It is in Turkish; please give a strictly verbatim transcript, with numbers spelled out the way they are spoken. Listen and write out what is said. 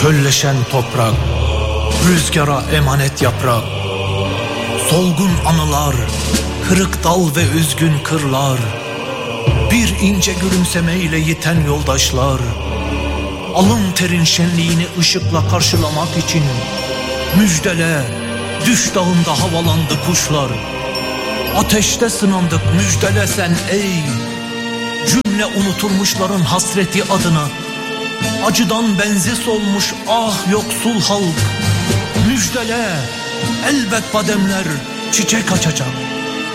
Çölleşen toprak, rüzgara emanet yaprak. Solgun anılar, kırık dal ve üzgün kırlar. Bir ince gülümsemeyle yiten yoldaşlar. Alın terin şenliğini ışıkla karşılamak için müjdele, düş dağında havalandı kuşlar. Ateşte sınandık müjdele sen ey. Cümle unutulmuşların hasreti adına. Acıdan benzi solmuş ah yoksul halk. Müjdele, elbet bademler çiçek açacak.